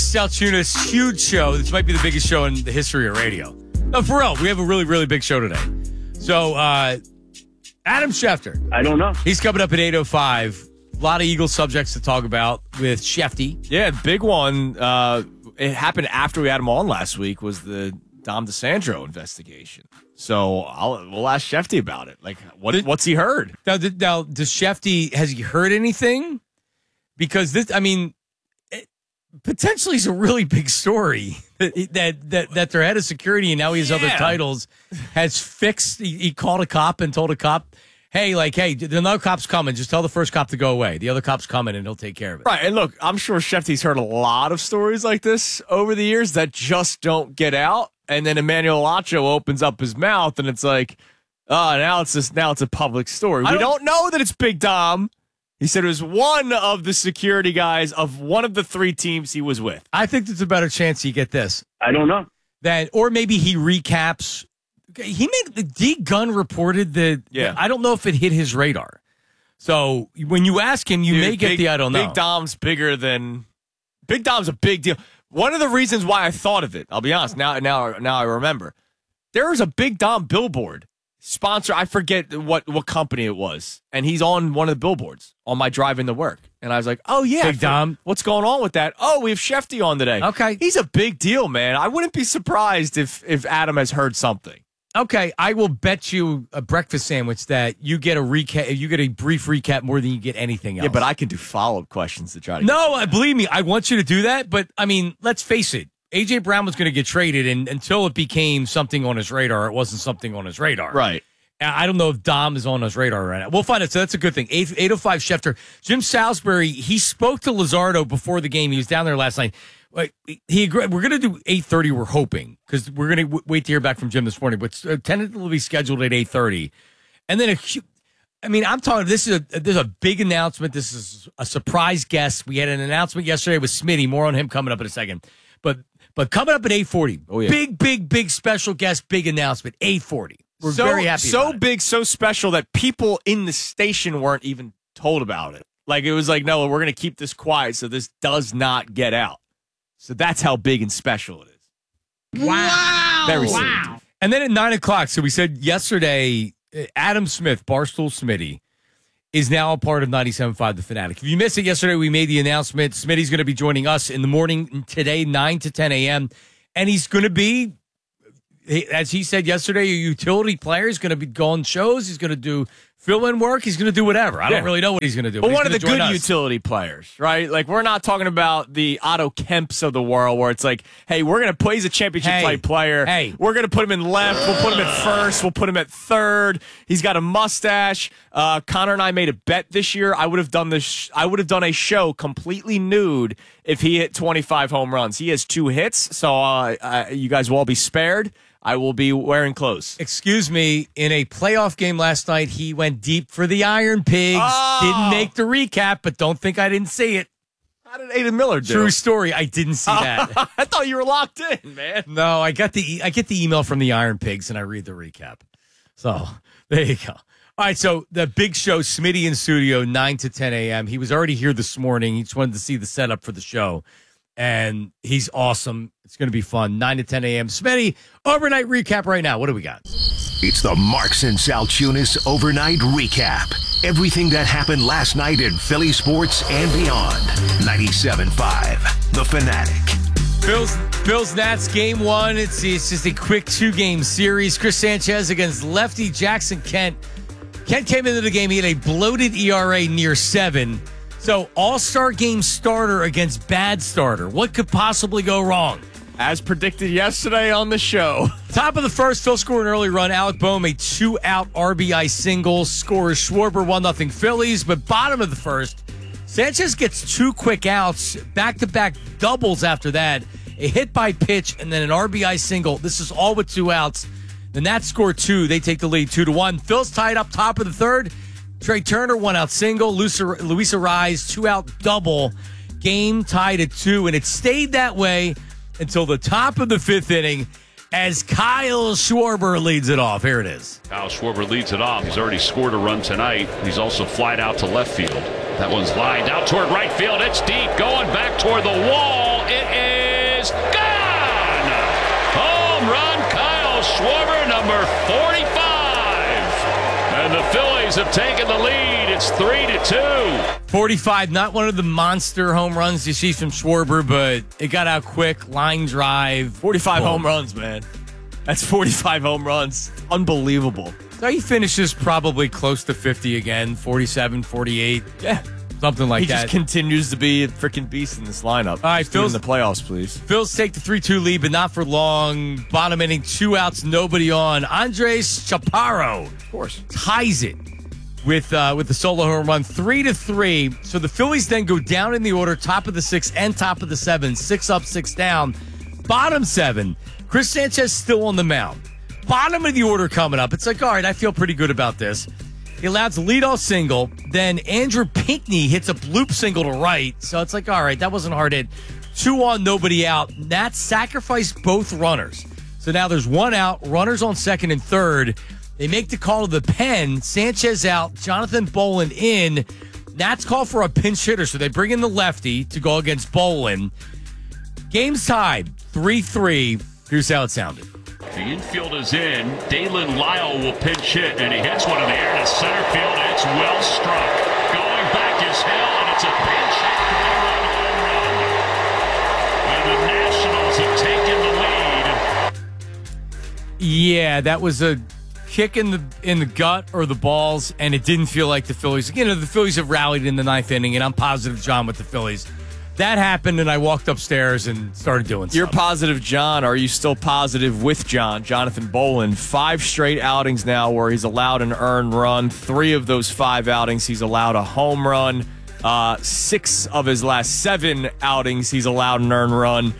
Salchunas, huge show. This might be the biggest show in the history of radio. No, for real, we have a really, really big show today. So, Adam Schefter. I don't know. He's coming up at 8:05. A lot of Eagles subjects to talk about with Shefty. Yeah, big one. It happened after we had him on last week, was the Dom DeSandro investigation. So we'll ask Shefty about it. Like, what's he heard? Now, does Shefty, has he heard anything? Because this, I mean, potentially is a really big story that their head of security, and now he has other titles, has fixed. He called a cop and told a cop, hey, the other cop's coming. Just tell the first cop to go away. The other cop's coming, and he'll take care of it. Right, and look, I'm sure Shefty's heard a lot of stories like this over the years that just don't get out. And then Emmanuel Acho opens up his mouth, and it's like, now it's a public story. We don't know that it's Big Dom. He said it was one of the security guys of one of the three teams he was with. I think there's a better chance you get this. I don't know. Or maybe he recaps. D Gunn reported that. Yeah. I don't know if it hit his radar. So when you ask him, you may get the I don't know. Big Dom's bigger than. Big Dom's a big deal. One of the reasons why I thought of it, I'll be honest, now I remember. There was a Big Dom billboard sponsor. I forget what company it was, and he's on one of the billboards on my drive into work. And I was like, oh yeah, Big Dom. What's going on with that? Oh, we have Shefty on today. Okay, he's a big deal, man. I wouldn't be surprised if Adam has heard something. Okay, I will bet you a breakfast sandwich that you get a recap. You get a brief recap more than you get anything else. Yeah, but I can do follow-up questions to try to. No, believe me, I want you to do that. But I mean, let's face it. A.J. Brown was going to get traded, and until it became something on his radar, it wasn't something on his radar. Right. I don't know if Dom is on his radar right now. We'll find out. So that's a good thing. 8:05 Schefter. Jim Salisbury, he spoke to Luzardo before the game. He was down there last night. He agreed. We're going to do 8:30, we're hoping, because we're going to wait to hear back from Jim this morning, but tentatively scheduled at 8:30. And then, I'm talking, this is a big announcement. This is a surprise guest. We had an announcement yesterday with Smitty. More on him coming up in a second. But coming up at 8:40, big special guest, big announcement, 8:40. We're very happy about it. So big, so special that people in the station weren't even told about it. Like, it was like, no, we're going to keep this quiet so this does not get out. So that's how big and special it is. Wow. Very wow. And then at 9 o'clock, so we said yesterday, Adam Smith, Barstool Smitty, is now a part of 97.5 The Fanatic. If you missed it yesterday, we made the announcement. Smitty's going to be joining us in the morning today, 9 to 10 a.m. And he's going to be, as he said yesterday, a utility player. He's going to be going shows. He's going to do fill-in work. He's going to do whatever. I don't really know what he's going to do. But one of the good utility players, right? Like, we're not talking about the Otto Kemps of the world where it's like, hey, we're going to play. He's a championship-type player. Hey. We're going to put him in left. We'll put him at first. We'll put him at third. He's got a mustache. Connor and I made a bet this year. I would have done a show completely nude if he hit 25 home runs. He has 2 hits, so you guys will all be spared. I will be wearing clothes. Excuse me, in a playoff game last night, he went deep for the Iron Pigs. Oh. Didn't make the recap, but don't think I didn't see it. How did Aiden Miller do? True story. I didn't see that. I thought you were locked in, man. No, I get the email from the Iron Pigs, and I read the recap. So, there you go. All right, so the big show, Smitty in studio, 9 to 10 a.m. He was already here this morning. He just wanted to see the setup for the show. And he's awesome. It's going to be fun. 9 to 10 a.m. Smitty, overnight recap right now. What do we got? It's the Marks and Salchunas overnight recap. Everything that happened last night in Philly sports and beyond. 97.5, The Fanatic. Bills Nats game 1. It's just a quick 2-game series. Chris Sanchez against lefty Jackson Kent. Kent came into the game. He had a bloated ERA near 7. So, all-star game starter against bad starter. What could possibly go wrong? As predicted yesterday on the show. Top of the first, Phil scored an early run. Alec Boehm, a 2-out RBI single. Scores Schwarber, 1-0 Phillies. But bottom of the first, Sanchez gets 2 quick outs, back-to-back doubles after that. A hit by pitch, and then an RBI single. This is all with 2 outs. The Nats score 2. They take the lead 2-1. Phil's tied up top of the third. Trey Turner, 1-out single. Luis Arraez, 2-out double. Game tied at 2, and it stayed that way until the top of the 5th inning as Kyle Schwarber leads it off. Here it is. Kyle Schwarber leads it off. He's already scored a run tonight. He's also flied out to left field. That one's lined out toward right field. It's deep, going back toward the wall. It is number 45. And the Phillies have taken the lead. It's 3-2. 45, not one of the monster home runs you see from Schwarber, but it got out quick, line drive. 45 home runs, man. That's 45 home runs. Unbelievable. So he finishes probably close to 50 again, 47, 48. Yeah. Something like he that. He just continues to be a freaking beast in this lineup. All right, Phil's in the playoffs, please. Phil's take the 3-2 lead, but not for long. Bottom inning, 2 outs, nobody on. Andres Chaparro, of course, ties it with the solo home run, 3-3. So the Phillies then go down in the order, top of the 6th and top of the 7th, 6 up, 6 down. Bottom 7, Chris Sanchez still on the mound. Bottom of the order coming up. It's like, all right, I feel pretty good about this. He allows the leadoff single. Then Andrew Pinckney hits a bloop single to right. So it's like, all right, that wasn't a hard hit. 2 on, nobody out. Nats sacrificed both runners. So now there's 1 out, runners on 2nd and 3rd. They make the call to the pen. Sanchez out, Jonathan Bolin in. Nats call for a pinch hitter, so they bring in the lefty to go against Bolin. Game's tied, 3-3. Here's how it sounded. The infield is in. Dalen Lyle will pinch hit, and he hits one in the air to center field. It's well struck. Going back is Hill, and it's a pinch hit three-run home run. And the Nationals have taken the lead. Yeah, that was a kick in the gut or the balls, and it didn't feel like the Phillies. You know, the Phillies have rallied in the 9th inning, and I'm positive John with the Phillies. That happened, and I walked upstairs and started doing You're stuff. positive, John. Are you still positive with John? Jonathan Bolin, 5 straight outings now where he's allowed an earned run. 3 of those 5 outings, he's allowed a home run. 6 of his last 7 outings, he's allowed an earned run.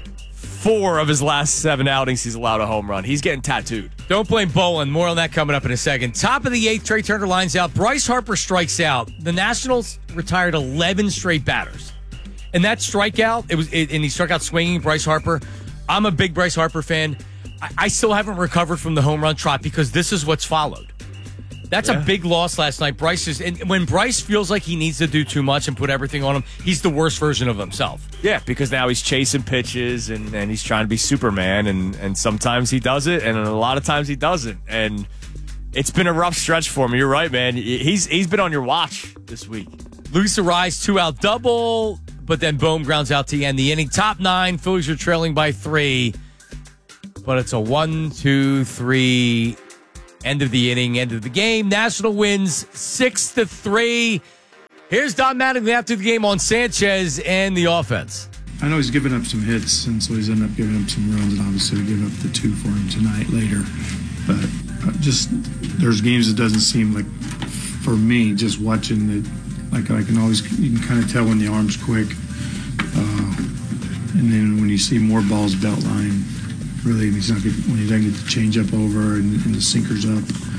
4 of his last 7 outings, he's allowed a home run. He's getting tattooed. Don't blame Bolin. More on that coming up in a second. Top of the 8th, Trey Turner lines out. Bryce Harper strikes out. The Nationals retired 11 straight batters. And that strikeout, and he struck out swinging, Bryce Harper. I'm a big Bryce Harper fan. I still haven't recovered from the home run trot because this is what's followed. That's a big loss last night. And when Bryce feels like he needs to do too much and put everything on him, he's the worst version of himself. Yeah, because now he's chasing pitches and he's trying to be Superman, and sometimes he does it, and a lot of times he doesn't. And it's been a rough stretch for him. You're right, man. He's been on your watch this week. Luis Arraez, 2-out double. But then Bohm grounds out to end the inning. Top 9, Phillies are trailing by 3. But it's a 1-2-3 end of the inning, end of the game. National wins 6-3. Here's Don Mattingly after the game on Sanchez and the offense. I know he's given up some hits, and so he's ended up giving up some runs, and obviously we give up the 2 for him tonight later. But just there's games that doesn't seem like, for me, just watching the. Like I can always, you can kind of tell when the arm's quick, and then when you see more balls belt line, really, when he doesn't get the change up over and the sinker's up,